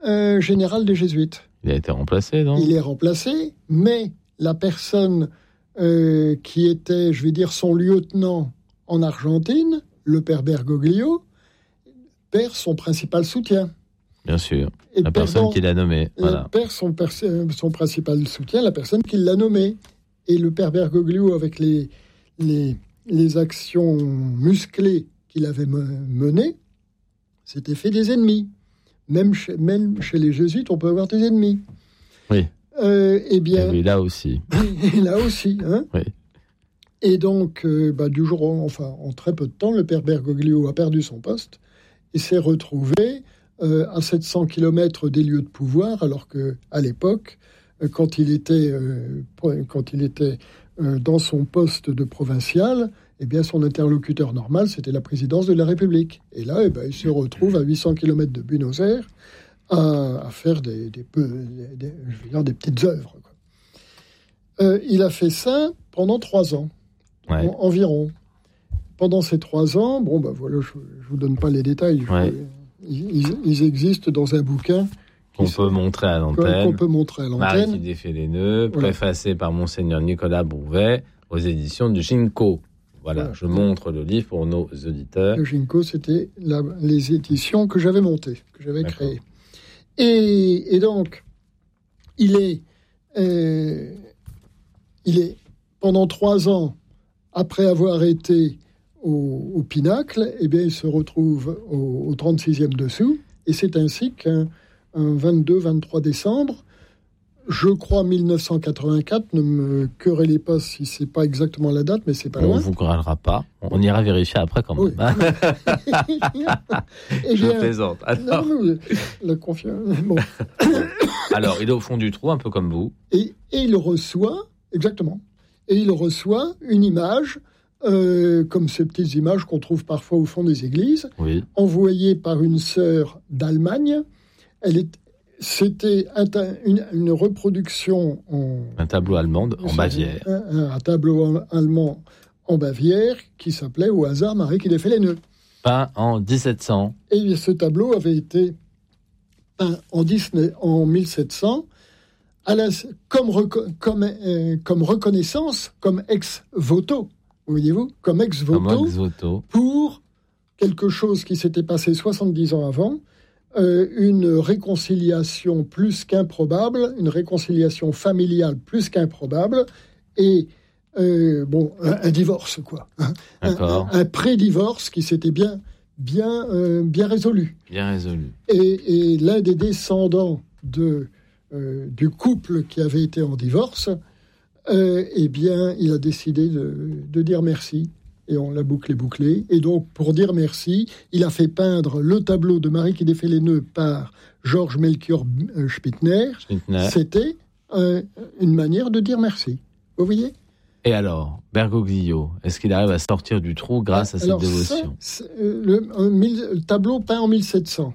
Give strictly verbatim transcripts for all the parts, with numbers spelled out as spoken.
euh, général des Jésuites. Il a été remplacé, non ? Il est remplacé, mais la personne euh, qui était, je vais dire, son lieutenant en Argentine, le père Bergoglio, perd son principal soutien. Bien sûr, Et la perdant, personne qui l'a nommé. Voilà. perd son, pers- son principal soutien, la personne qui l'a nommé. Et le père Bergoglio, avec les, les, les actions musclées qu'il avait menées, s'était fait des ennemis. Même chez, même chez les jésuites, on peut avoir des ennemis. Oui. Euh, eh bien, et là aussi. Et là aussi. Hein. Oui. Et donc, euh, bah, du jour au, enfin, en très peu de temps, le père Bergoglio a perdu son poste et s'est retrouvé euh, à sept cents kilomètres des lieux de pouvoir, alors qu'à l'époque, euh, quand il était, euh, quand il était euh, dans son poste de provincial, eh bien, son interlocuteur normal, c'était la présidence de la République. Et là, eh ben, il se retrouve à huit cents kilomètres de Buenos Aires à, à faire des, des, peu, des, des, je veux dire, des petites œuvres. Quoi. Euh, il a fait ça pendant trois ans, ouais. en, environ. Pendant ces trois ans, bon, ben voilà, je ne vous donne pas les détails. Ouais. Ils, ils existent dans un bouquin qu'on peut sont, montrer à l'antenne. Qu'on peut montrer à l'antenne. Marie qui défait les nœuds, voilà. Préfacé par Monseigneur Nicolas Bouvet aux éditions du Ginko. Voilà, voilà, je montre le livre pour nos auditeurs. Le Ginko, c'était la, les éditions que j'avais montées, que j'avais D'accord. créées. Et, et donc, il est, euh, il est, pendant trois ans, après avoir été au, au Pinacle, eh bien, il se retrouve au, au trente-sixième dessous. Et c'est ainsi qu'un un vingt-deux vingt-trois décembre, je crois mille neuf cent quatre-vingt-quatre, ne me querellez pas si c'est pas exactement la date, mais c'est pas on loin. On vous querellera pas. On ira vérifier après quand même. Oui. Et je plaisante. Alors... Non, non, la confiance. Bon. Alors, il est au fond du trou, un peu comme vous. Et, et il reçoit, exactement, et il reçoit une image, euh, comme ces petites images qu'on trouve parfois au fond des églises, oui. envoyée par une sœur d'Allemagne. Elle est C'était un ta- une, une reproduction en... Un tableau allemand en Bavière. Un, un tableau allemand en Bavière qui s'appelait au hasard Marie qui défait les nœuds. Peint en dix-sept cents. Et ce tableau avait été peint en, Disney, en mille sept cents à la, comme, reco- comme, euh, comme reconnaissance, comme ex-voto, voyez-vous, comme ex-voto, comme ex-voto pour quelque chose qui s'était passé soixante-dix ans avant. Euh, une réconciliation plus qu'improbable, une réconciliation familiale plus qu'improbable, et euh, bon, un, un divorce, quoi. Un, un, un pré-divorce qui s'était bien, bien, euh, bien résolu. Bien résolu. Et, et l'un des descendants de, euh, du couple qui avait été en divorce, euh, eh bien, il a décidé de, de dire merci. Et on l'a bouclé, bouclé. Et donc, pour dire merci, il a fait peindre le tableau de Marie qui défait les nœuds par Georges Melchior Spittner. Spittner. C'était euh, une manière de dire merci. Vous voyez ? Et alors, Bergoglio, est-ce qu'il arrive à sortir du trou grâce à cette alors dévotion ? ça, le, le, le tableau peint en mille sept cents.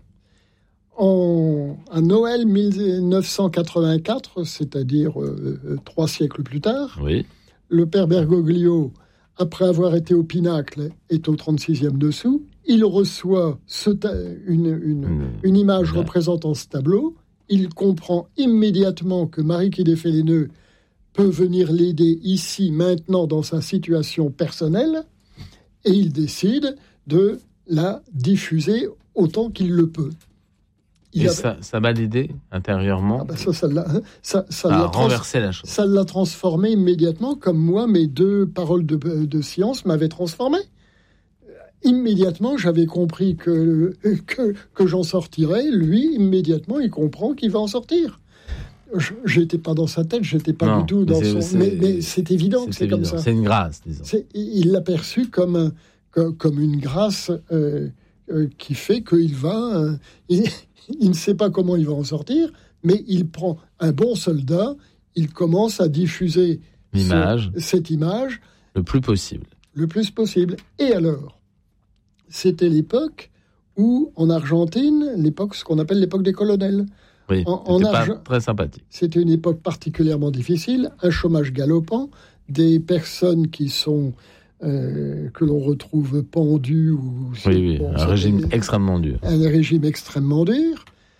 En, à Noël mille neuf cent quatre-vingt-quatre, c'est-à-dire euh, trois siècles plus tard, oui. le père Bergoglio, après avoir été au Pinacle, est au trente-sixième dessous. Il reçoit ce ta- une, une, mmh. une image ouais. représentant ce tableau. Il comprend immédiatement que Marie qui défait les nœuds peut venir l'aider ici, maintenant, dans sa situation personnelle. Et il décide de la diffuser autant qu'il le peut. Il Et avait... ça, ça m'a aidé intérieurement ah ben ça, ça l'a, ça, ça à l'a renverser trans... la chose. Ça l'a transformé immédiatement, comme moi, mes deux paroles de, de science m'avaient transformé. Immédiatement, j'avais compris que, que, que j'en sortirais. Lui, immédiatement, il comprend qu'il va en sortir. Je n'étais pas dans sa tête, je n'étais pas non, du tout dans c'est, son... c'est, mais, mais c'est évident c'est que c'est évident. comme ça. C'est une grâce, disons. C'est, il l'a perçu comme, comme, comme une grâce euh, euh, qui fait qu'il va... Euh, il, il ne sait pas comment il va en sortir, mais il prend un bon soldat, il commence à diffuser l'image, ce, cette image le plus possible. Le plus possible. Et alors, c'était l'époque où, en Argentine, l'époque, ce qu'on appelle l'époque des colonels. Oui, en, en Arge... pas très sympathique. C'était une époque particulièrement difficile, un chômage galopant, des personnes qui sont... Euh, que l'on retrouve pendues. Ou, oui, oui, bon, un régime extrêmement dur. Un régime extrêmement dur.